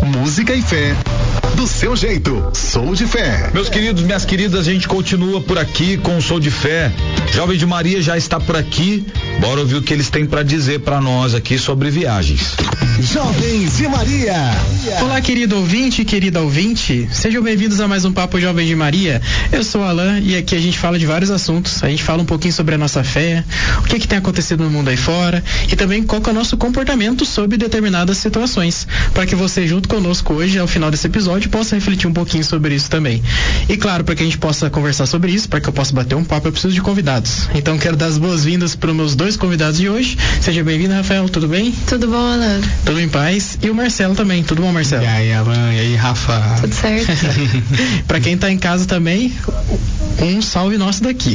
Música e fé. Do seu jeito, Sou de Fé. Meus queridos, minhas queridas, a gente continua por aqui com o Sou de Fé. Jovem de Maria já está por aqui. Bora ouvir o que eles têm para dizer para nós aqui sobre viagens. Jovens de Maria. Olá, querido ouvinte, querida ouvinte. Sejam bem-vindos a mais um Papo Jovens de Maria. Eu sou o Alan e aqui a gente fala de vários assuntos. A gente fala um pouquinho sobre a nossa fé, o que tem acontecido no mundo aí fora e também qual que é o nosso comportamento sobre determinadas situações, para que você junto conosco hoje, ao final desse episódio, possa refletir um pouquinho sobre isso também. E claro, para que a gente possa conversar sobre isso, para que eu possa bater um papo, eu preciso de convidados. Então quero dar as boas-vindas para os meus dois convidados de hoje. Seja bem-vindo, Rafael, tudo bem? Tudo bom, Alan? Tudo em paz. E o Marcelo também, tudo bom, Marcelo? E aí, Alan, e aí, Rafa? Tudo certo. Para quem tá em casa também, um salve nosso daqui.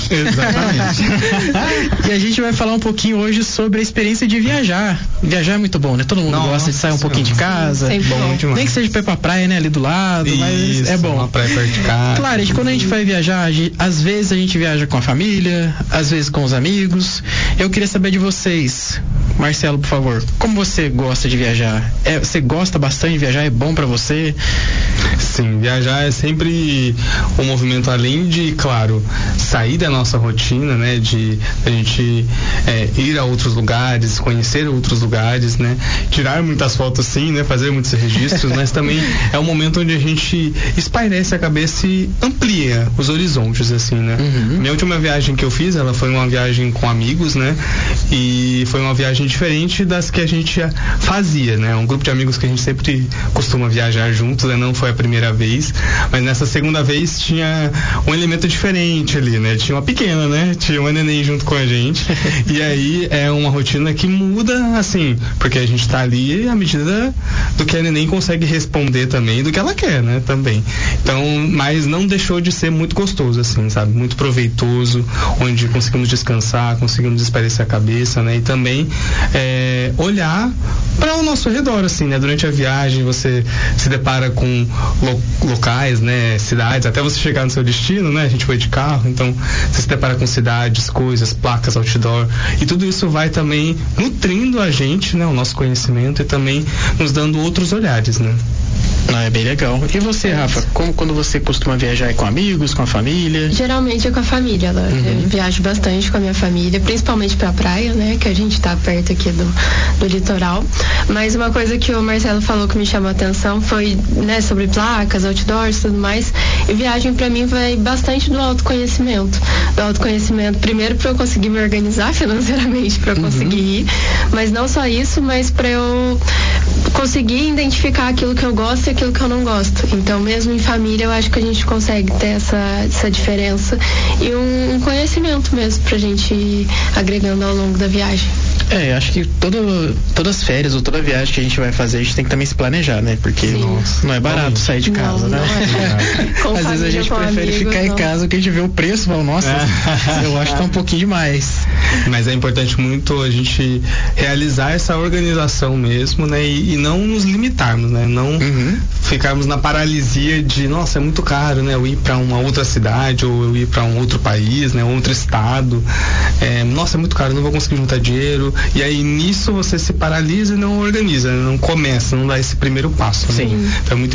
Exatamente. E a gente vai falar um pouquinho hoje sobre a experiência de viajar. Viajar é muito bom, né? Todo mundo gosta de sair um pouquinho de casa. Bom demais. Nem que seja pra ir pra praia, né? Ali do lado, Isso, mas é bom. Uma praia perto de casa. Claro, quando a gente vai viajar, às vezes a gente viaja com a família, às vezes com os amigos. Eu queria saber de vocês, Marcelo, por favor, como você gosta de viajar? Você gosta bastante de viajar? É bom pra você? Sim, viajar é sempre um movimento, além de, claro, sair da nossa rotina, né? De a gente ir a outros lugares, conhecer outros lugares, né? Tirar muitas fotos, sim, né? Fazer muitos registros, mas também é um momento onde a gente espairece a cabeça e amplia os horizontes, assim, né? Uhum. Minha última viagem que eu fiz, ela foi uma viagem com amigos, né? E foi uma viagem diferente das que a gente fazia, né? Um grupo de amigos que a gente sempre costuma viajar juntos, né? Não foi a primeira vez, mas nessa segunda vez tinha um elemento diferente ali, né? Tinha uma pequena, né? Tinha uma neném junto com a gente. E aí é uma rotina que muda, assim, porque a gente tá ali à medida do que a neném consegue responder também, do que ela quer, né? Também. Então, mas não deixou de ser muito gostoso, assim, sabe? Muito proveitoso, onde conseguimos descansar, conseguimos espairecer a cabeça, né? E também olhar para o nosso redor, assim, né? Durante a viagem você se depara com locais, né? Cidades, até você chegar no seu destino, né? A gente foi de carro, então você se depara com cidades, coisas, placas, outdoor, e tudo isso vai também nutrindo a gente, né? O nosso conhecimento e também nos dando outros olhares, né? É bem legal. E você, Rafa, como quando você costuma viajar com amigos, com a família? Geralmente é com a família, Alan. Eu viajo bastante com a minha família, principalmente pra praia, né? Que a gente tá perto aqui do litoral. Mas uma coisa que o Marcelo falou que me chamou a atenção foi, né, sobre placas, outdoors e tudo mais. E viagem pra mim vai bastante do autoconhecimento. Do autoconhecimento, primeiro pra eu conseguir me organizar financeiramente, pra eu conseguir ir. Mas não só isso, mas pra eu conseguir identificar aquilo que eu gosto e aquilo que eu não gosto. Então, mesmo em família, eu acho que a gente consegue ter essa diferença e um conhecimento mesmo pra gente ir agregando ao longo da viagem. Acho que todas as férias ou toda viagem que a gente vai fazer, a gente tem que também se planejar, né? Porque não é barato sair de casa, né? Às vezes a gente prefere ficar em casa, que a gente vê o preço e fala, nossa, eu acho que tá um pouquinho demais. Mas é importante muito a gente realizar essa organização mesmo, né? E não nos limitarmos, né? Não ficarmos na paralisia de, nossa, é muito caro, né? Eu ir para uma outra cidade ou eu ir para um outro país, né? Outro estado. Nossa, é muito caro, não vou conseguir juntar dinheiro. E aí nisso você se paralisa e não organiza, não começa, não dá esse primeiro passo. Né? Sim. Então é muito